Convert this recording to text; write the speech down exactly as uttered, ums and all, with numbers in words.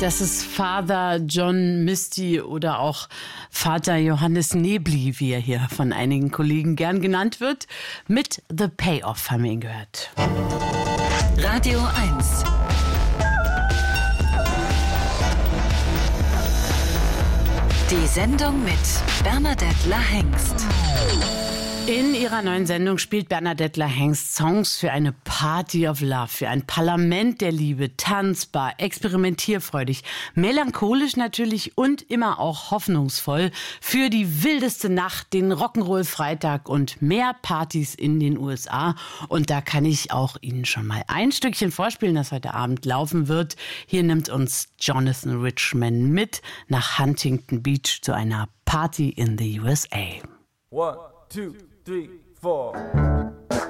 Das ist Father John Misty oder auch Vater Johannes Nebli, wie er hier von einigen Kollegen gern genannt wird. Mit The Payoff haben wir ihn gehört. Radio eins. Die Sendung mit Bernadette La-Hengst. In ihrer neuen Sendung spielt Bernadette La-Hengst Songs für eine Party of Love, für ein Parlament der Liebe, tanzbar, experimentierfreudig, melancholisch natürlich und immer auch hoffnungsvoll für die wildeste Nacht, den Rock'n'Roll-Freitag und mehr Partys in den U S A. Und da kann ich auch Ihnen schon mal ein Stückchen vorspielen, das heute Abend laufen wird. Hier nimmt uns Jonathan Richman mit nach Huntington Beach zu einer Party in the U S A. One, two, three, four.